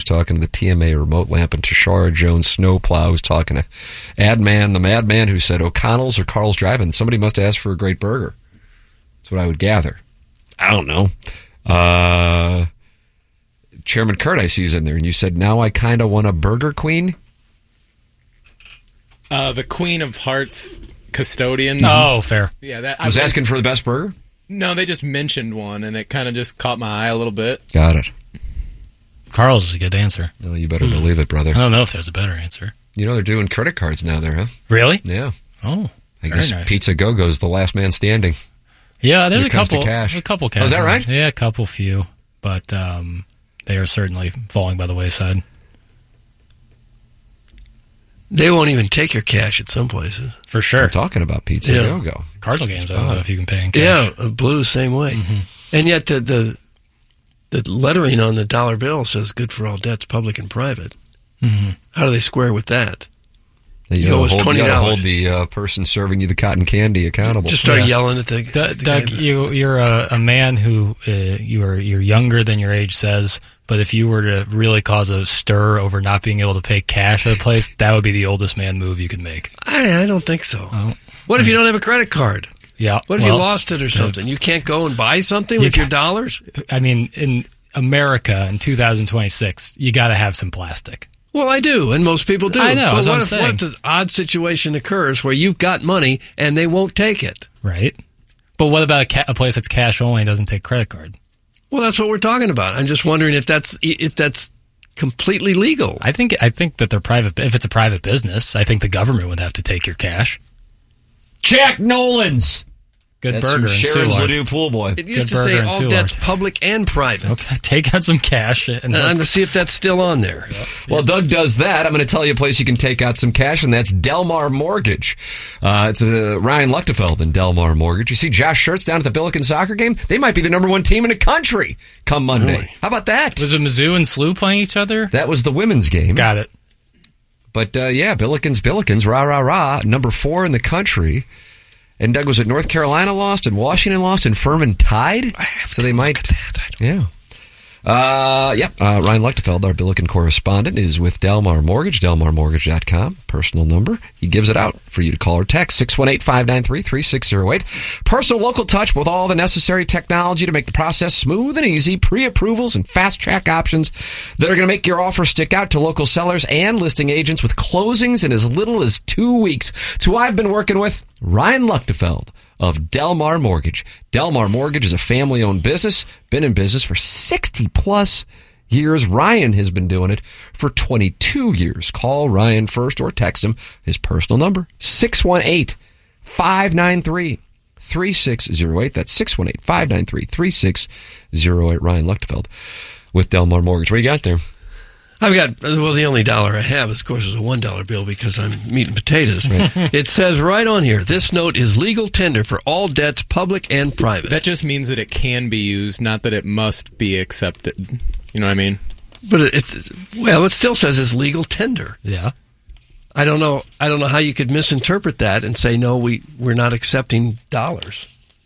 talking to the TMA remote lamp, and Tashara Jones Snowplow was talking to Adman, the madman, who said O'Connell's or Carl's Drive-In. Somebody must have asked for a great burger. That's what I would gather. I don't know. Chairman Kurt, I see, is in there, and you said, now I kind of want a Burger Queen? The Queen of Hearts custodian. Oh, fair. Yeah, that I was asking for the best burger? No, they just mentioned one, and it kind of just caught my eye a little bit. Got it. Carl's is a good answer. No, you better believe it, brother. I don't know if there's a better answer. You know they're doing credit cards now there, huh? Really? Yeah. Oh, I guess nice. Pizza Go-Go's the last man standing. Yeah, there's a cash. couple cash. Oh, is that right? Yeah, a couple few, but they are certainly falling by the wayside. They won't even take your cash at some places. For sure. We're talking about Pizza Go-Go. Cardinal games, I don't know if you can pay in cash. Yeah, Blue, same way. Mm-hmm. And yet the lettering on the dollar bill says good for all debts, public and private. Mm-hmm. How do they square with that? You owe us $20. You hold the person serving you the cotton candy accountable. Just start yelling at the Doug, guy. You're a man who you're younger than your age says, but if you were to really cause a stir over not being able to pay cash at a place, that would be the oldest man move you could make. I don't think so. Oh. What if you don't have a credit card? Yeah. What if you lost it or something? You can't go and buy something with your dollars? I mean, in America in 2026, you got to have some plastic. Well, I do, and most people do. I know. But what if an odd situation occurs where you've got money and they won't take it? Right. But what about a place that's cash only and doesn't take credit card? Well, that's what we're talking about. I'm just wondering if that's completely legal. I think that they're private. If it's a private business, I think the government would have to take your cash. Jack Nolan's. Good burger and Sharon's Ladue Pool Boy. It used to say all debts public and private. Okay, take out some cash. And I'm going to see if that's still on there. Yeah. Well, Doug does that. I'm going to tell you a place you can take out some cash, and that's Delmar Mortgage. It's Ryan Luchtefeld and Delmar Mortgage. You see Josh Schertz down at the Billiken soccer game? They might be the #1 team in the country come Monday. Really? How about that? Was it Mizzou and SLU playing each other? That was the women's game. Got it. But, Billikens, rah, rah, rah, number 4 in the country. And Doug, was it North Carolina lost and Washington lost and Furman tied? So they might. Yeah. Ryan Luchtefeld, our Billiken correspondent, is with Delmar Mortgage, delmarmortgage.com, personal number. He gives it out for you to call or text, 618-593-3608. Personal local touch with all the necessary technology to make the process smooth and easy, pre-approvals and fast-track options that are going to make your offer stick out to local sellers and listing agents with closings in as little as 2 weeks. It's who I've been working with, Ryan Luchtefeld of Delmar Mortgage. Delmar Mortgage is a family-owned business, been in business for 60-plus years. Ryan has been doing it for 22 years. Call Ryan first or text him. His personal number, 618-593-3608. That's 618-593-3608. Ryan Luchtefeld with Delmar Mortgage. What do you got there? I've got, the only dollar I have, of course, is a $1 bill because I'm meat and potatoes. It says right on here, this note is legal tender for all debts, public and private. That just means that it can be used, not that it must be accepted. You know what I mean? But it still says it's legal tender. Yeah. I don't know how you could misinterpret that and say, no, we're not accepting dollars.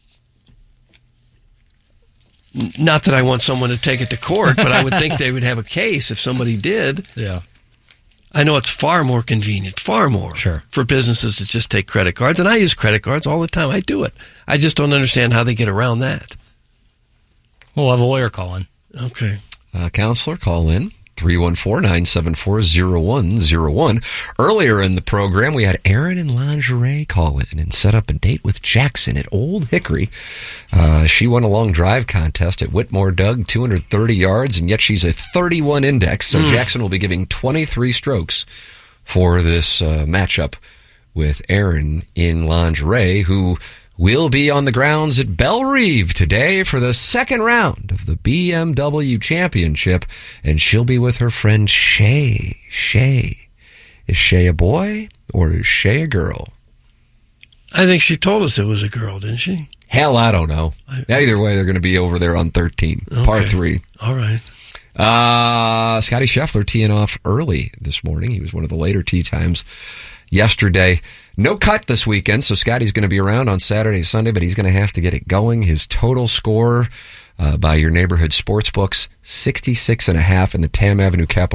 Not that I want someone to take it to court, but I would think they would have a case if somebody did. Yeah. I know it's far more convenient, for businesses to just take credit cards. And I use credit cards all the time. I do it. I just don't understand how they get around that. We'll have a lawyer call in. Okay. Counselor, call in. 314-974-0101. Earlier in the program, we had Aaron in lingerie call in and set up a date with Jackson at Old Hickory. She won a long drive contest at Whitmore, Doug, 230 yards, and yet she's a 31 index, so Jackson will be giving 23 strokes for this matchup with Aaron in lingerie, who will be on the grounds at Bellerive today for the second round of the BMW Championship, and she'll be with her friend Shay. Shay. Is Shay a boy or is Shay a girl? I think she told us it was a girl, didn't she? Hell, I don't know. Either way, they're going to be over there on 13, par 3. All right. Scotty Scheffler teeing off early this morning. He was one of the later tee times yesterday. No cut this weekend, so Scotty's going to be around on Saturday, Sunday, but he's going to have to get it going. His total score by your neighborhood sports books, 66.5 in the Tam Avenue Capital